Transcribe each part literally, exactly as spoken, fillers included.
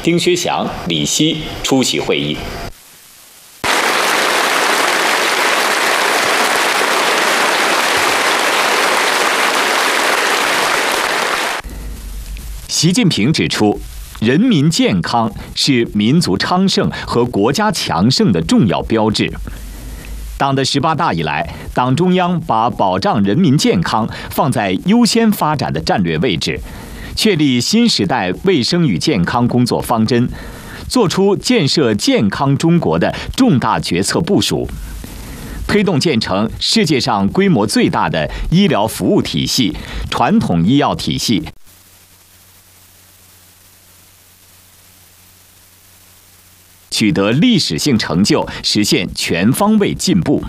丁薛祥、李希出席会议。习近平指出，人民健康是民族昌盛和国家强盛的重要标志。党的十八大以来，党中央把保障人民健康放在优先发展的战略位置，确立新时代卫生与健康工作方针，作出建设健康中国的重大决策部署，推动建成世界上规模最大的医疗服务体系——传统医药体系。取得历史性成就，实现全方位进步。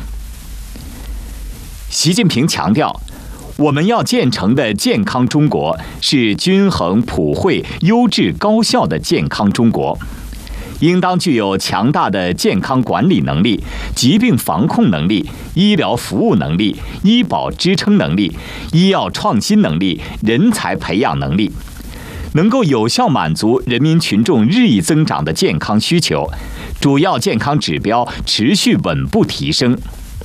习近平强调，我们要建成的健康中国是均衡、普惠、优质、高效的健康中国，应当具有强大的健康管理能力、疾病防控能力、医疗服务能力、医保支撑能力、医药创新能力、人才培养能力，能够有效满足人民群众日益增长的健康需求，主要健康指标持续稳步提升。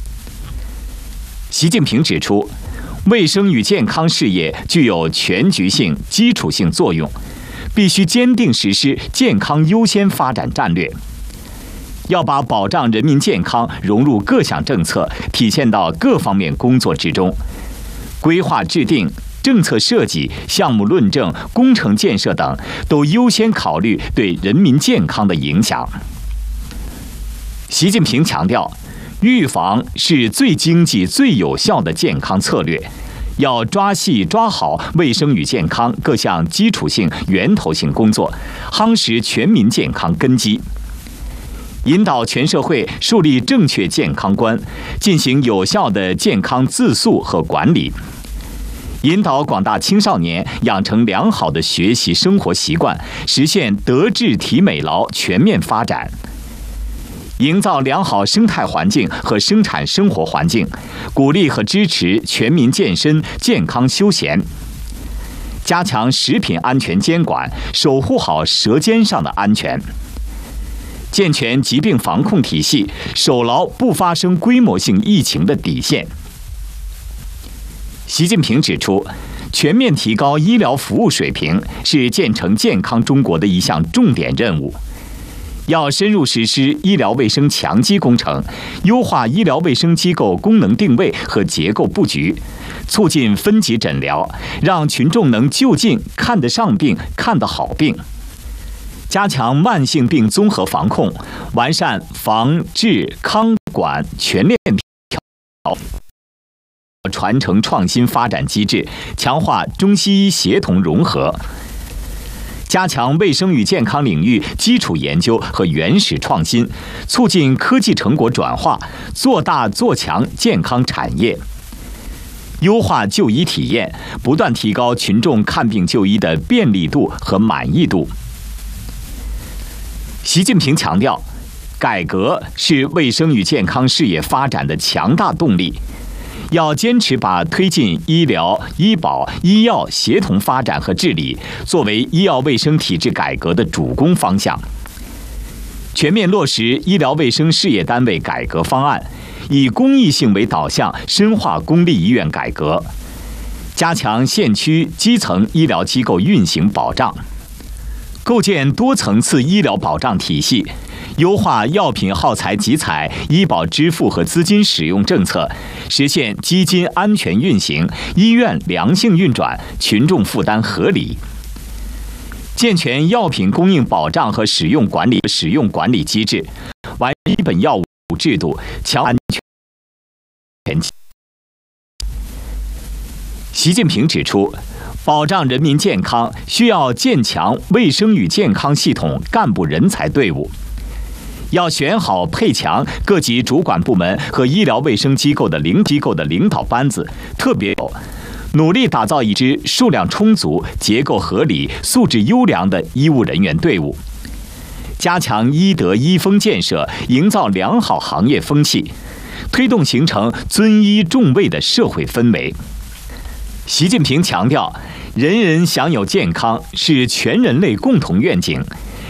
习近平指出，卫生与健康事业具有全局性、基础性作用，必须坚定实施健康优先发展战略，要把保障人民健康融入各项政策，体现到各方面工作之中，规划制定、政策设计、项目论证、工程建设等都优先考虑对人民健康的影响。习近平强调，预防是最经济、最有效的健康策略，要抓细抓好卫生与健康各项基础性、源头性工作，夯实全民健康根基，引导全社会树立正确健康观，进行有效的健康自述和管理，引导广大青少年养成良好的学习生活习惯，实现德智体美劳全面发展，营造良好生态环境和生产生活环境，鼓励和支持全民健身、健康休闲，加强食品安全监管，守护好舌尖上的安全，健全疾病防控体系，守牢不发生规模性疫情的底线。习近平指出，全面提高医疗服务水平是建成健康中国的一项重点任务。要深入实施医疗卫生强基工程，优化医疗卫生机构功能定位和结构布局，促进分级诊疗，让群众能就近看得上病、看得好病。加强慢性病综合防控，完善防治康管全链条传承创新发展机制，强化中西医协同融合，加强卫生与健康领域基础研究和原始创新，促进科技成果转化，做大做强健康产业，优化就医体验，不断提高群众看病就医的便利度和满意度。习近平强调，改革是卫生与健康事业发展的强大动力，要坚持把推进医疗、医保、医药协同发展和治理作为医药卫生体制改革的主攻方向，全面落实医疗卫生事业单位改革方案，以公益性为导向，深化公立医院改革，加强县区基层医疗机构运行保障，构建多层次医疗保障体系，优化药品耗材集采、医保支付和资金使用政策，实现基金安全运行、医院良性运转、群众负担合理。健全药品供应保障和使用管理使用管理机制，完善基本药物制度，强安全。习近平指出，保障人民健康需要建强卫生与健康系统干部人才队伍，要选好配强各级主管部门和医疗卫生机构的领机构的领导班子，特别有努力打造一支数量充足、结构合理、素质优良的医务人员队伍，加强医德医风建设，营造良好行业风气，推动形成尊医重卫的社会氛围。习近平强调，人人享有健康是全人类共同愿景，